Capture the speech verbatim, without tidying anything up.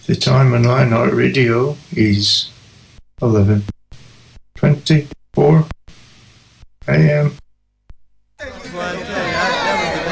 The time on Lionheart Radio is eleven twenty-four a m